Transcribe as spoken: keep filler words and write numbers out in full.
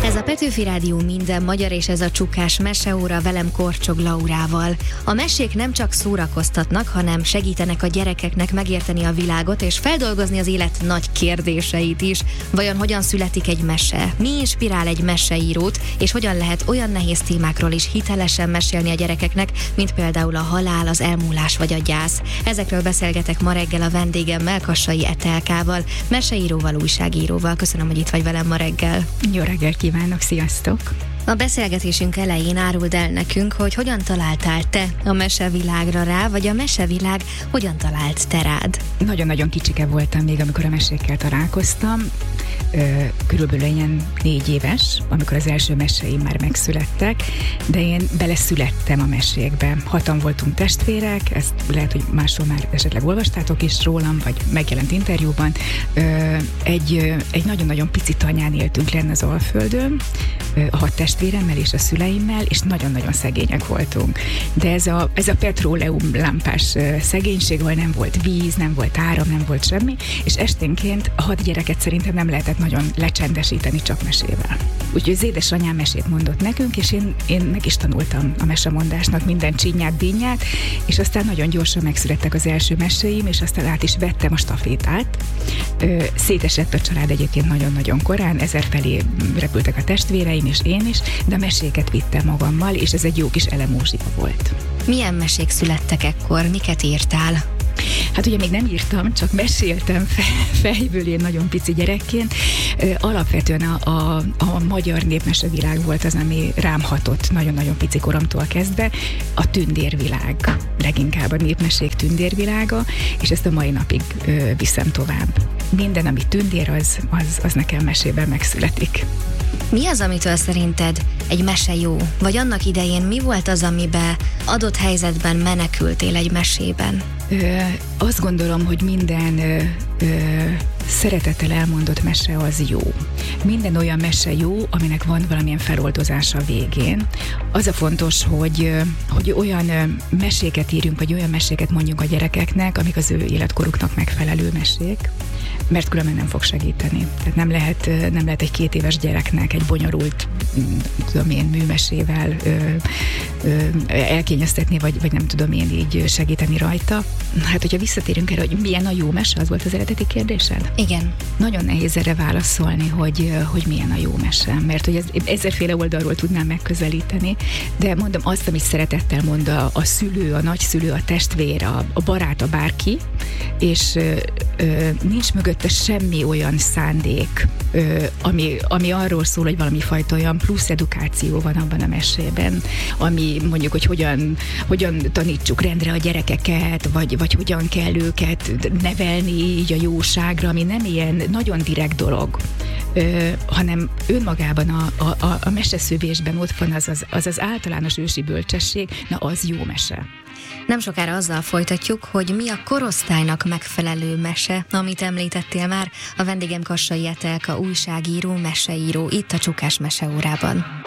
Ez a Petőfi Rádió minden magyar, és ez a Csukás meseóra velem Korcsog Laurával. A mesék nem csak szórakoztatnak, hanem segítenek a gyerekeknek megérteni a világot, és feldolgozni az élet nagy kérdéseit is. Vajon hogyan születik egy mese? Mi inspirál egy meseírót, és hogyan lehet olyan nehéz témákról is hitelesen mesélni a gyerekeknek, mint például a halál, az elmúlás vagy a gyász? Ezekről beszélgetek ma reggel a vendégemmel, Kassai Etelkával, meseíróval, újságíróval. Köszönöm, hogy itt vagy velem ma reggel. Jó reggelt kívánok, sziasztok! A beszélgetésünk elején áruld el nekünk, hogy hogyan találtál te a mesevilágra rá, vagy a mesevilág hogyan talált te rád? Nagyon-nagyon kicsike voltam még, amikor a mesékkel találkoztam. Körülbelül ilyen négy éves, amikor az első meseim már megszülettek, de én beleszülettem a mesékbe. Hatan voltunk testvérek, ezt lehet, hogy máshol már esetleg olvastátok is rólam, vagy megjelent interjúban. Egy, egy nagyon-nagyon pici tanyán éltünk lenne az Alföldön, a hat testvéremmel és a szüleimmel, és nagyon-nagyon szegények voltunk. De ez a, ez a petróleum lámpás szegénység, ahol nem volt víz, nem volt áram, nem volt semmi, és esténként a hat gyereket szerintem nem lehetett nagyon lecsendesíteni csak mesével. Úgyhogy az édesanyám mesét mondott nekünk, és én, én meg is tanultam a mesemondásnak minden csinyát, bínyát, és aztán nagyon gyorsan megszülettek az első meséim, és aztán át is vettem a stafétát. Ö, szétesett a család egyébként nagyon-nagyon korán, ezer felé repültek a testvéreim, és én is, de a meséket vittem magammal, és ez egy jó kis elemózsia volt. Milyen mesék születtek ekkor? Miket írtál? Hát ugye még nem írtam, csak meséltem fejből én nagyon pici gyerekként. Alapvetően a, a, a magyar népmesevilág volt az, ami rám hatott nagyon-nagyon pici koromtól kezdve. A tündérvilág, leginkább a népmesék tündérvilága, és ezt a mai napig ö, viszem tovább. Minden, ami tündér, az, az, az nekem mesében megszületik. Mi az, amitől szerinted egy mese jó? Vagy annak idején mi volt az, amiben adott helyzetben menekültél egy mesében? Ö, azt gondolom, hogy minden ö, ö, szeretettel elmondott mese az jó. Minden olyan mese jó, aminek van valamilyen feloldozása a végén. Az a fontos, hogy, hogy olyan meséket írjunk, vagy olyan meséket mondjunk a gyerekeknek, amik az ő életkoruknak megfelelő mesék, mert különben nem fog segíteni. Tehát nem lehet, nem lehet egy két éves gyereknek egy bonyolult, tudom én, műmesével ö, ö, elkényeztetni, vagy, vagy nem tudom én így segíteni rajta. Hát, hogyha visszatérünk erre, hogy milyen a jó mese, az volt az eredeti kérdésed? Igen. Nagyon nehéz erre válaszolni, hogy, hogy milyen a jó mese, mert hogy ez ezerféle oldalról tudnám megközelíteni, de mondom azt, amit szeretettel mond a, a szülő, a nagyszülő, a testvér, a, a barát, a bárki, és ö, ö, nincs mögötte semmi olyan szándék, ö, ami, ami arról szól, hogy valami fajta olyan plusz edukáció van abban a mesében, ami mondjuk, hogy hogyan, hogyan tanítsuk rendre a gyerekeket, vagy, vagy hogyan kell őket nevelni így a jóságra, ami nem ilyen nagyon direkt dolog, ö, hanem önmagában a, a, a, a meseszövésben ott van az az, az az általános ősi bölcsesség, na az jó mese. Nem sokára azzal folytatjuk, hogy mi a korosztálynak megfelelő mese, amit említettél már. A vendégem Kassai Etelka, újságíró, meseíró, itt a Csukás meseórában.